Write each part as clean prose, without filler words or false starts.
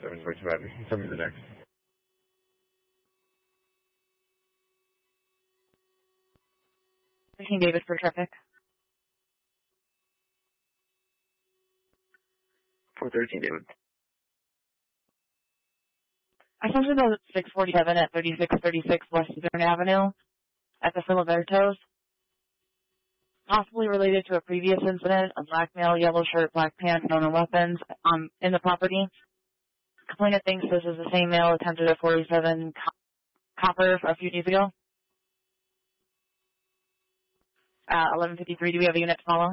725. Tell me the next. David for traffic. 413, David. I sent you the 647 at 3636 West Southern Avenue at the Filibertos. Possibly related to a previous incident, a black male, yellow shirt, black pants, known weapons in the property. Complainant thinks this is the same male attempted at 47 Copper a few days ago. 1153, do we have a unit to follow?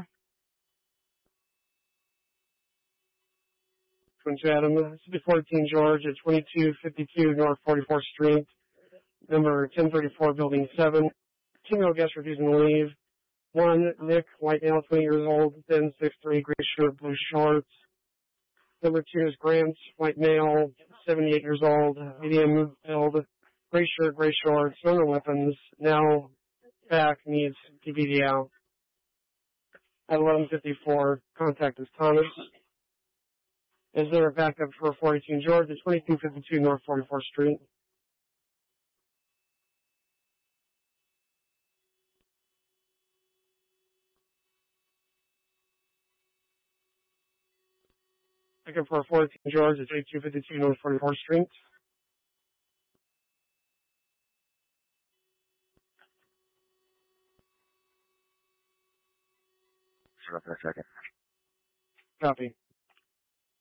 Twin Adam, this is 14 George at 2252 North 44th Street, number 1034, Building 7. Two male guests refusing to leave. One, Nick, white male, 20 years old, thin, 6'3", gray shirt, blue shorts. Number two is Grant, white male, 78 years old, medium build, gray shirt, gray shorts, no weapons, now back, needs DVD out. At 1154, contact is Thomas. Is there a backup for 42 George at 2252 North 44th Street? Backup for 42 George at 2252 North 44th Street. Shut up for a second. Copy.